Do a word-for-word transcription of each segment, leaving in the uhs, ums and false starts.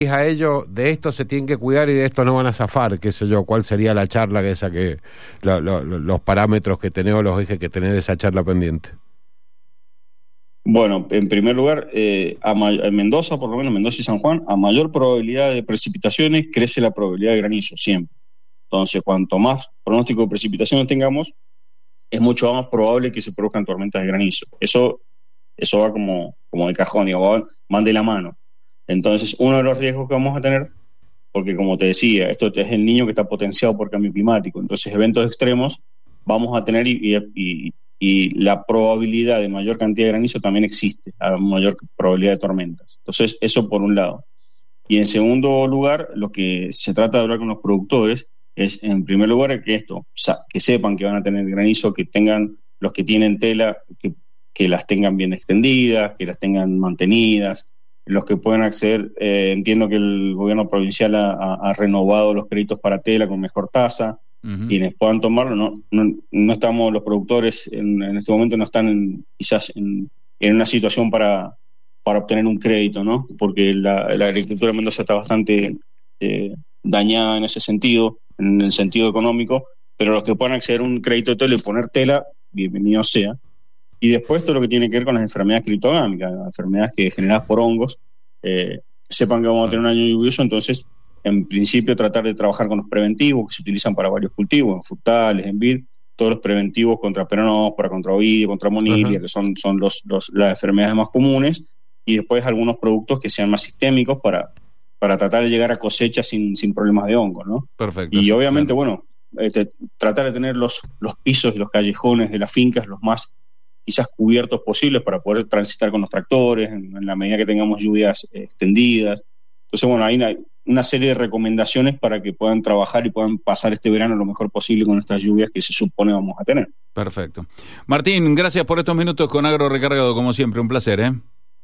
a ellos, de esto se tienen que cuidar y de esto no van a zafar, qué sé yo, cuál sería la charla que esa que, lo, lo, los parámetros que tenés o los ejes que tenés de esa charla pendiente? Bueno, en primer lugar, eh, a Ma- en Mendoza, por lo menos Mendoza y San Juan, a mayor probabilidad de precipitaciones crece la probabilidad de granizo, siempre. Entonces, cuanto más pronóstico de precipitaciones tengamos, es mucho más probable que se produzcan tormentas de granizo. Eso, eso va como, como de cajón, digo, va- van de la mano. Entonces, uno de los riesgos que vamos a tener, porque como te decía, esto es el niño que está potenciado por cambio climático, entonces eventos extremos vamos a tener y, y, y, y la probabilidad de mayor cantidad de granizo también existe, a mayor probabilidad de tormentas. Entonces, eso por un lado. Y en segundo lugar, lo que se trata de hablar con los productores es, en primer lugar, que esto, que sepan que van a tener granizo, que tengan, los que tienen tela, que, que las tengan bien extendidas, que las tengan mantenidas. Los que pueden acceder, eh, entiendo que el gobierno provincial ha, ha, ha renovado los créditos para tela con mejor tasa. Uh-huh. Quienes puedan tomarlo, no, no, no estamos, los productores en, en este momento no están en, quizás en, en una situación para, para obtener un crédito, ¿no? Porque la, la agricultura en Mendoza está bastante eh, dañada en ese sentido, en el sentido económico, pero los que puedan acceder a un crédito de tela y poner tela, bienvenido sea. Y después todo lo que tiene que ver con las enfermedades criptogámicas, las enfermedades que generadas por hongos, eh, sepan que vamos a tener un año lluvioso, entonces en principio tratar de trabajar con los preventivos que se utilizan para varios cultivos, en frutales, en vid, todos los preventivos contra peronóspora, contra oidio, contra monilia, uh-huh. que son, son los, los, las enfermedades más comunes, y después algunos productos que sean más sistémicos para, para tratar de llegar a cosecha sin, sin problemas de hongo, ¿no? Perfecto. Y sí, obviamente, claro. bueno, este, tratar de tener los, los pisos y los callejones de las fincas los más quizás cubiertos posibles para poder transitar con los tractores en, en la medida que tengamos lluvias eh, extendidas. Entonces, bueno, hay una, una serie de recomendaciones para que puedan trabajar y puedan pasar este verano lo mejor posible con estas lluvias que se supone vamos a tener. Perfecto. Martín, gracias por estos minutos con Agro Recargado, como siempre, un placer, ¿eh?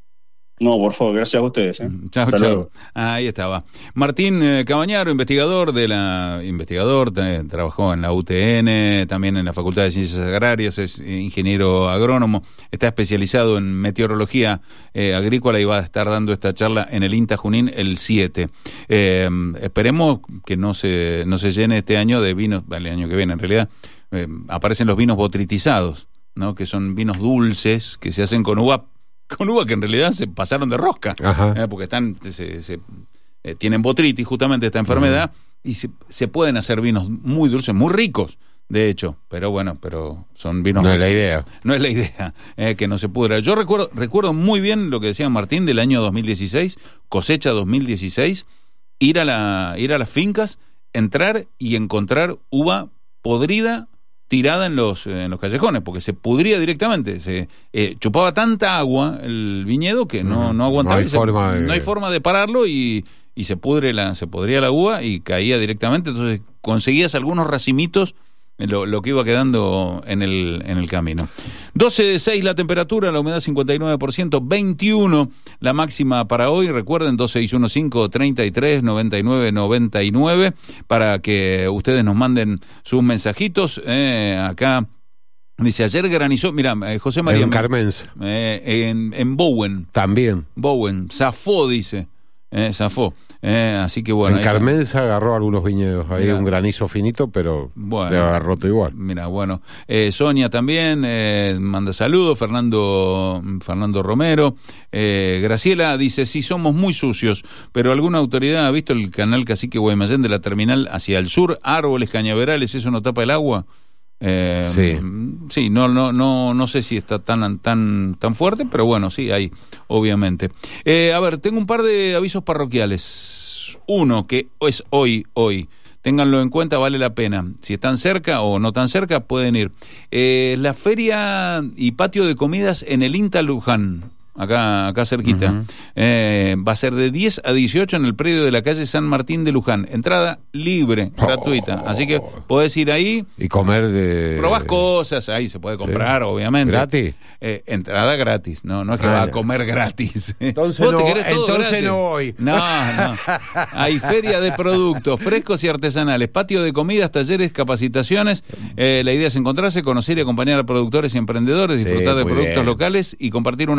No, por favor, gracias a ustedes. ¿eh? Chao, chao. Ahí estaba. Martín eh, Cabañaro, investigador de la investigador, eh, trabajó en la U T N, también en la Facultad de Ciencias Agrarias, es ingeniero agrónomo, está especializado en meteorología eh, agrícola y va a estar dando esta charla en el INTA Junín el siete. Eh, esperemos que no se no se llene este año de vinos, el año que viene en realidad, eh, aparecen los vinos botritizados, ¿no? Que son vinos dulces que se hacen con uva con uva que en realidad se pasaron de rosca, eh, porque están se, se, eh, tienen botritis, justamente esta enfermedad, uh-huh. y se, se pueden hacer vinos muy dulces, muy ricos, de hecho, pero bueno, pero son vinos... No es la idea. No es la idea, eh, que no se pudra. Yo recuerdo recuerdo muy bien lo que decía Martín del año dos mil dieciséis, cosecha dos mil dieciséis, ir a, la, ir a las fincas, entrar y encontrar uva podrida, tirada en los en los callejones, porque se pudría directamente, se eh, chupaba tanta agua el viñedo que no, no aguantaba, no hay, se, forma de... no hay forma de pararlo y, y se pudre la, se podría la uva y caía directamente, entonces conseguías algunos racimitos, lo, lo que iba quedando en el en el camino. doce de seis la temperatura, la humedad cincuenta y nueve por ciento, veintiuno la máxima para hoy. Recuerden, dos seis uno cinco, treinta y tres, noventa y nueve, noventa y nueve, para que ustedes nos manden sus mensajitos. Eh, acá dice, ayer granizó, mira, eh, José María... En Carmenza. Eh, en, en Bowen. También. Bowen, zafó, dice. Eh, zafó. Eh, así que bueno. En Carmenza agarró algunos viñedos, ahí mirá, un granizo finito, pero bueno, le agarró todo igual. Mira, bueno, eh, Sonia también eh, manda saludos, Fernando Fernando Romero, eh, Graciela dice, sí, somos muy sucios, pero alguna autoridad ha visto el canal Cacique Guaymallén de la terminal hacia el sur, árboles, cañaverales, ¿eso no tapa el agua? Eh, sí, sí, no, no, no, no sé si está tan, tan, tan fuerte, pero bueno, sí, hay, obviamente. Eh, a ver, tengo un par de avisos parroquiales. Uno que es hoy, hoy. Ténganlo en cuenta, vale la pena. Si están cerca o no tan cerca, pueden ir. Eh, la feria y patio de comidas en el INTA Luján. Acá, acá cerquita. Uh-huh. Eh, va a ser de diez a dieciocho en el predio de la calle San Martín de Luján. Entrada libre, oh, gratuita. Así que podés ir ahí. Y comer de... Probás cosas, ahí se puede comprar, sí, obviamente. ¿Gratis? Eh, entrada gratis. No, no es que ah, va a comer gratis. Entonces, no, entonces no voy. No, no. Hay feria de productos frescos y artesanales, patio de comidas, talleres, capacitaciones. Eh, la idea es encontrarse, conocer y acompañar a productores y emprendedores, disfrutar sí, de productos bien. locales y compartir una jornada de familia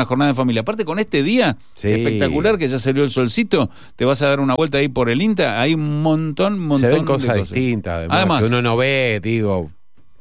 familia. Aparte con este día Sí. espectacular que ya salió el solcito, te vas a dar una vuelta ahí por el INTA, hay un montón, montón Se ven de cosas, cosas distintas, además, Además, que uno no ve, digo,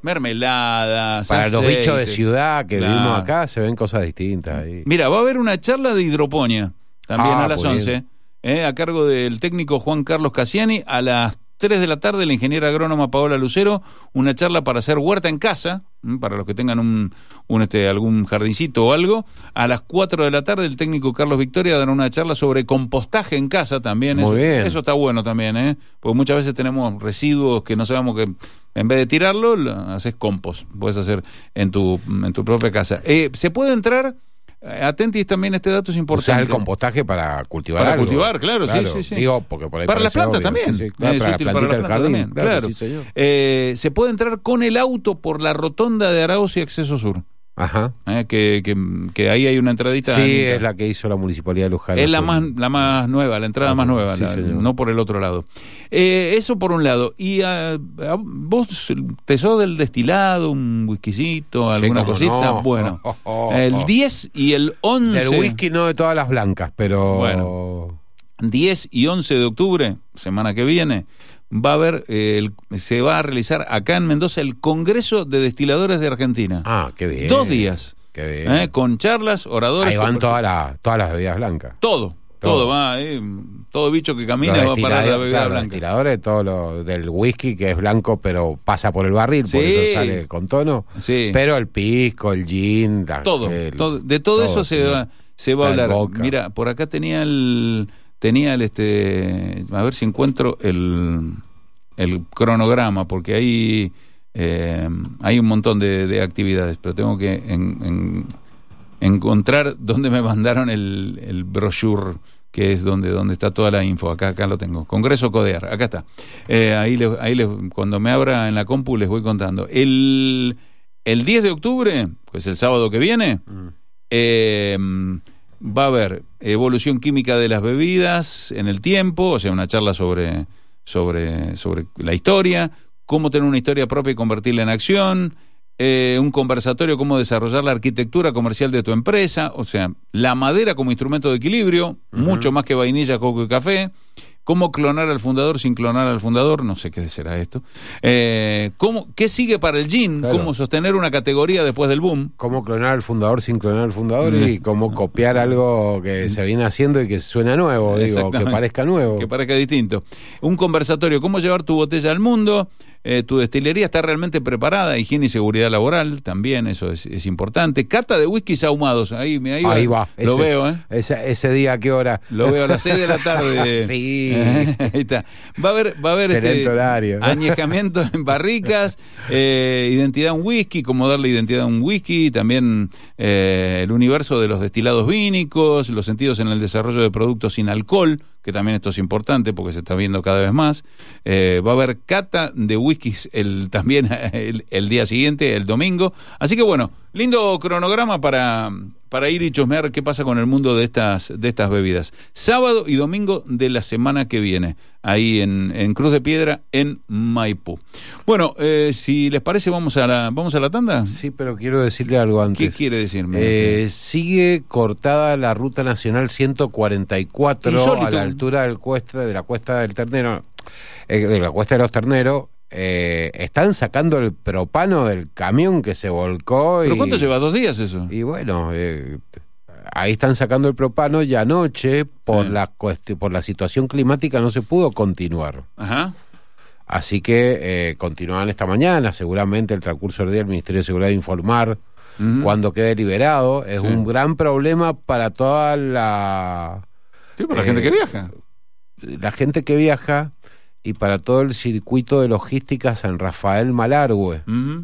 mermeladas, para los bichos de aceites. ciudad que Claro. vivimos acá, se ven cosas distintas ahí. Mira, va a haber una charla de hidroponía también Ah, a las muy once, bien. eh, a cargo del técnico Juan Carlos Cassiani. A las tres de la tarde, la ingeniera agrónoma Paola Lucero, una charla para hacer huerta en casa, mm, para los que tengan un, un este algún jardincito o algo. A las cuatro de la tarde, el técnico Carlos Victoria dará una charla sobre compostaje en casa también. Muy eso, bien. eso está bueno también, ¿eh? Porque muchas veces tenemos residuos que no sabemos que en vez de tirarlo, lo haces compost. Puedes hacer en tu, en tu propia casa. Eh, se puede entrar... Atentis también, este dato es importante. Usar el compostaje para cultivar Para algo. cultivar, claro, sí, sí, sí. Digo, porque por ahí Para las parece plantas obvio, también. sí, sí, claro, Es para la útil para plantita la del planta jardín. también, Claro, claro. sí, señor. Eh, se puede entrar con el auto por la rotonda de Arauz y Acceso Sur. Ajá. Eh, que, que, que ahí hay una entradita. Sí, Anita. es la que hizo la Municipalidad de Luján. Es la Sur. más, la más nueva, la entrada Ah, más sí, nueva, sí, la- señor. no por el otro lado. Eh, eso por un lado. Y ah, ah, vos, te sos del destilado, un whiskycito, Sí, alguna cómo cosita. no. Bueno, Oh, oh, oh. el diez y el once. Del whisky no de todas las blancas, pero... Bueno. diez y once de octubre, semana que viene, va a haber, eh, el- se va a realizar acá en Mendoza el Congreso de Destiladores de Argentina. Ah, qué bien. Dos días, Qué bien. eh, con charlas, oradores. Ahí van con- todas las todas las bebidas blancas. Todo, todo, Todo. va, eh, todo bicho que camina Los va a parar la destiladores, bebida claro, los blanca. destiladores, todo lo del whisky que es blanco, pero pasa por el barril, por Sí. eso sale con tono. Sí. Pero el pisco, el gin, la- Todo, el- todo, de todo, eso se señor. va, se va a El hablar. vodka. Mira, por acá tenía el, tenía el este, a ver si encuentro el, el cronograma, porque hay, eh, hay un montón de, de actividades, pero tengo que en- en- encontrar dónde me mandaron el, el brochure, que es donde, donde está toda la info. Acá, acá lo tengo. Congreso Codear, acá está. Eh, ahí les, ahí les, cuando me abra en la compu les voy contando. El, el diez de octubre, pues el sábado que viene, Mm. eh, va a haber evolución química de las bebidas en el tiempo, o sea, una charla sobre, sobre, sobre la historia, cómo tener una historia propia y convertirla en acción, eh, un conversatorio, cómo desarrollar la arquitectura comercial de tu empresa, o sea, la madera como instrumento de equilibrio, Ujú. mucho más que vainilla, coco y café. Cómo clonar al fundador sin clonar al fundador, no sé qué será esto. Eh, cómo, ¿Qué sigue para el gin? Claro. Cómo sostener una categoría después del boom. Cómo clonar al fundador sin clonar al fundador Mm. y cómo copiar algo que se viene haciendo y que suena nuevo, digo, que Exactamente. parezca nuevo. Que parezca distinto. Un conversatorio, cómo llevar tu botella al mundo, eh, tu destilería está realmente preparada, higiene y seguridad laboral, también eso es, es importante. Cata de whiskies ahumados, ahí, me- ahí, Ahí va. Lo ese, veo, ¿eh? Ese, ese día, ¿a qué hora? Lo veo a las seis de la tarde. Sí. Ahí está. Va a haber, va a haber Excelente este, horario. añejamiento en barricas, eh, identidad a un whisky, cómo darle identidad a un whisky, también eh, el universo de los destilados vínicos, los sentidos en el desarrollo de productos sin alcohol, que también esto es importante porque se está viendo cada vez más. Eh, va a haber cata de whiskies el, también el, el día siguiente, el domingo. Así que bueno, lindo cronograma para, para ir y chusmear qué pasa con el mundo de estas, de estas bebidas. Sábado y domingo de la semana que viene, ahí en, en Cruz de Piedra, en Maipú. Bueno, eh, si les parece, vamos a la, vamos a la tanda. Sí, pero quiero decirle algo antes. ¿Qué quiere decirme? Eh, sigue cortada la ruta nacional ciento cuarenta y cuatro Insólito. a la altura del cuesta, de la Cuesta del Ternero, eh, de la Cuesta de los Terneros. Eh, están sacando el propano del camión que se volcó. ¿Pero y, cuánto lleva? ¿Dos días eso? Y bueno, eh, ahí están sacando el propano y anoche, por, Sí. la, cuesti- por la situación climática, no se pudo continuar. Ajá. Así que eh, continuarán esta mañana. Seguramente el transcurso del día el Ministerio de Seguridad va a informar Ujú. cuando quede liberado. Es Sí. un gran problema para toda la, Sí, para la eh, gente que viaja. la gente que viaja y para todo el circuito de logística San Rafael Malargüe. Ujú.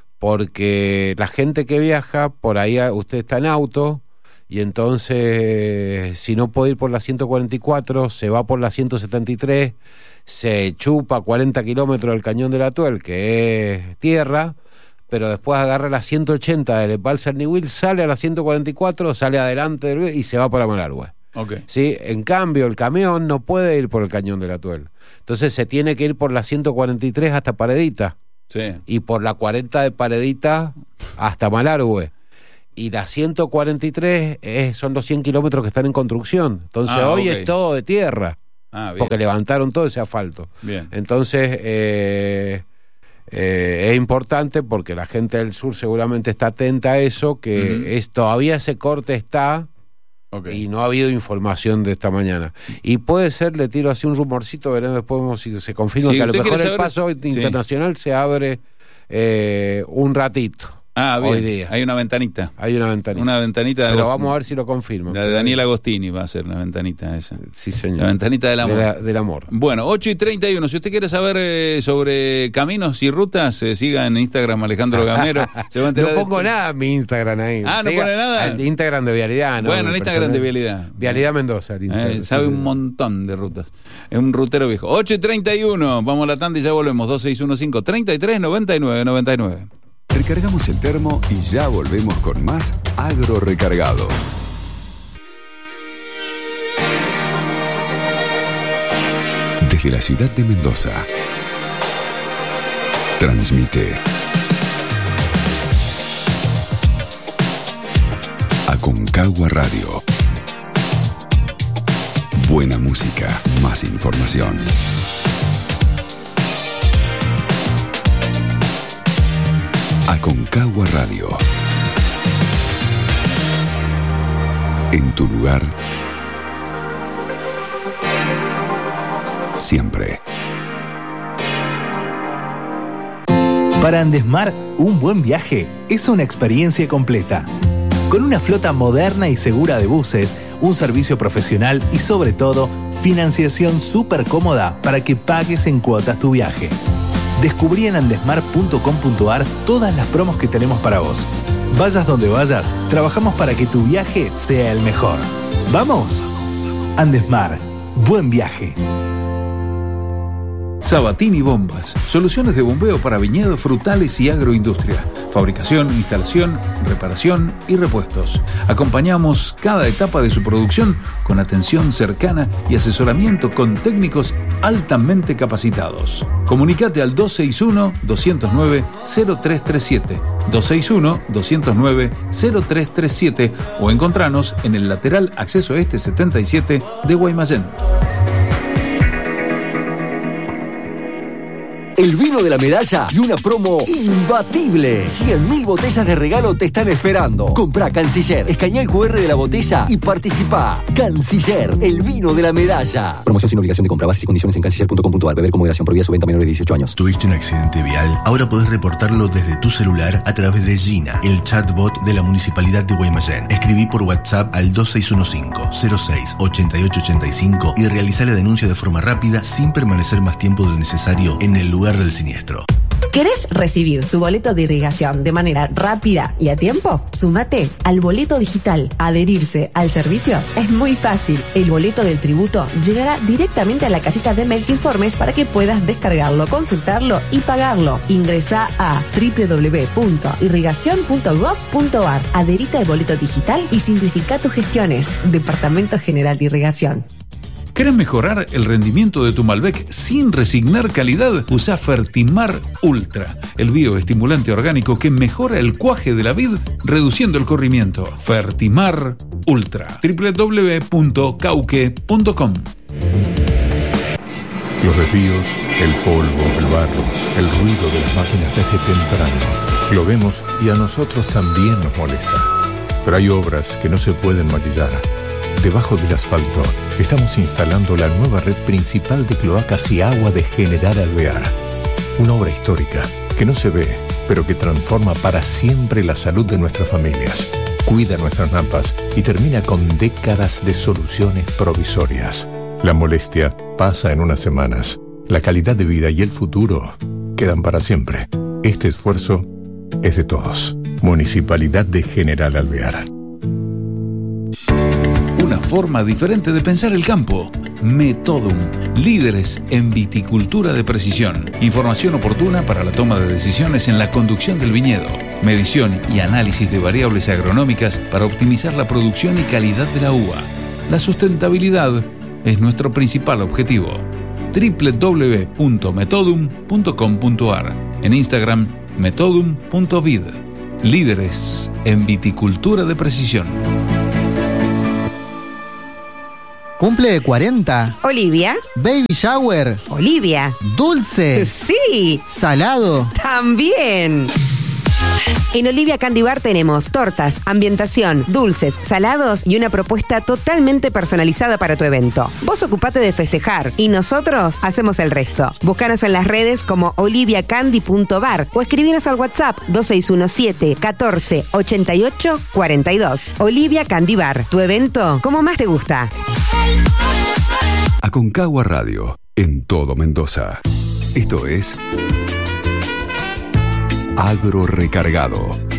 Porque la gente que viaja, por ahí a- usted está en auto y entonces si no puede ir por la ciento cuarenta y cuatro, se va por la ciento setenta y tres, se chupa cuarenta kilómetros del Cañón del Atuel, que es tierra, pero después agarra la ciento ochenta del Balsar Niwil, sale a la ciento cuarenta y cuatro, sale adelante del- y se va para Malargüe. Ok. ¿Sí? En cambio, el camión no puede ir por el Cañón del Atuel. Entonces se tiene que ir por la ciento cuarenta y tres hasta Paredita Sí. y por la cuarenta de Paredita hasta Malargüe. y la ciento cuarenta y tres es, son los cien kilómetros que están en construcción. Entonces Ah, hoy ok. es todo de tierra, Ah, bien. porque levantaron todo ese asfalto. Bien. Entonces eh, eh, es importante porque la gente del sur seguramente está atenta a eso, que Ujú. es todavía ese corte está Ok. y no ha habido información de esta mañana. Y puede ser, le tiro así un rumorcito, veremos después si se confirma Sí, que a lo ¿usted mejor quiere el saber? paso Sí. internacional se abre eh, un ratito. Ah, bien. Hoy día. Hay una ventanita. Hay una ventanita. Una ventanita de Pero Agostinho. vamos a ver si lo confirman. La de Daniel Agostini va a ser la ventanita esa. Sí, señor. La ventanita del amor. De la- del amor. Bueno, ocho y treinta y uno. Si usted quiere saber eh, sobre caminos y rutas, eh, siga en Instagram Alejandro Gamero. Se va a enterar No de- pongo nada en mi Instagram ahí. Ah, ¿no Siga pone nada? El Instagram de Vialidad, ¿no? Bueno, el Mi Instagram de personal. Vialidad. Vialidad Mendoza. el Eh, Instagram, sabe sí, un señor. montón de rutas. Es un rutero viejo. ocho y treinta y uno. Vamos a la tanda y ya volvemos. dos seis uno cinco, treinta y tres, noventa y nueve, noventa y nueve. Recargamos el termo y ya volvemos con más Agro Recargado. Desde la ciudad de Mendoza, transmite Aconcagua Radio. Buena música, más información. Aconcagua Radio. En tu lugar, siempre. Para Andesmar, un buen viaje es una experiencia completa. Con una flota moderna y segura de buses, un servicio profesional y sobre todo, financiación súper cómoda para que pagues en cuotas tu viaje. Descubrí en andesmar punto com punto ar todas las promos que tenemos para vos. Vayas donde vayas, trabajamos para que tu viaje sea el mejor. ¿Vamos? Andesmar. Buen viaje. Sabatini Bombas, soluciones de bombeo para viñedos, frutales y agroindustria. Fabricación, instalación, reparación y repuestos. Acompañamos cada etapa de su producción con atención cercana y asesoramiento con técnicos altamente capacitados. Comunicate al dos seis uno, dos cero nueve, cero tres tres siete, dos seis uno, dos cero nueve, cero tres tres siete o encontranos en el lateral acceso este setenta y siete de Guaymallén. El vino de la medalla y una promo imbatible. cien mil botellas de regalo te están esperando. Comprá Canciller, escanea el cu erre de la botella y participá. Canciller, el vino de la medalla. Promoción sin obligación de compra. Bases y condiciones en canciller punto com punto ar. Beber con moderación. Prohibida su venta a menores de dieciocho años. ¿Tuviste un accidente vial? Ahora podés reportarlo desde tu celular a través de Gina, el chatbot de la Municipalidad de Guaymallén. Escribí por WhatsApp al dos seis uno cinco, cero seis, ocho ocho ocho cinco y realizá la denuncia de forma rápida sin permanecer más tiempo del necesario en el lugar del siniestro. ¿Querés recibir tu boleto de irrigación de manera rápida y a tiempo? Súmate al boleto digital. Adherirse al servicio es muy fácil. El boleto del tributo llegará directamente a la casilla de mail informes para que puedas descargarlo, consultarlo y pagarlo. Ingresá a doble u doble u doble u punto irrigación punto gob punto ar. Adherite al boleto digital y simplifica tus gestiones. Departamento General de Irrigación. ¿Querés mejorar el rendimiento de tu Malbec sin resignar calidad? Usa Fertimar Ultra, el bioestimulante orgánico que mejora el cuaje de la vid, reduciendo el corrimiento. Fertimar Ultra. doble u doble u doble u punto cauque punto com. Los desvíos, el polvo, el barro, el ruido de las máquinas desde temprano. Lo vemos y a nosotros también nos molesta. Pero hay obras que no se pueden maquillar. Debajo del asfalto estamos instalando la nueva red principal de cloacas y agua de General Alvear. Una obra histórica que no se ve, pero que transforma para siempre la salud de nuestras familias. Cuida nuestras napas y termina con décadas de soluciones provisorias. La molestia pasa en unas semanas. La calidad de vida y el futuro quedan para siempre. Este esfuerzo es de todos. Municipalidad de General Alvear. Una forma diferente de pensar el campo. Metodum, líderes en viticultura de precisión. Información oportuna para la toma de decisiones en la conducción del viñedo. Medición y análisis de variables agronómicas para optimizar la producción y calidad de la uva. La sustentabilidad es nuestro principal objetivo. doble u doble u doble u punto metodum punto com punto ar. En Instagram, metodum punto vid. líderes en viticultura de precisión. Cumple de cuarenta. Olivia. Baby shower. Olivia. Dulce. Sí. Salado. También. En Olivia Candy Bar tenemos tortas, ambientación, dulces, salados y una propuesta totalmente personalizada para tu evento. Vos ocupate de festejar y nosotros hacemos el resto. Búscanos en las redes como olivia candy punto bar o escribinos al WhatsApp dos seis uno siete, catorce, ochenta y ocho, cuarenta y dos. Olivia Candy Bar, tu evento como más te gusta. Aconcagua Radio, en todo Mendoza. Esto es Agro Recargado.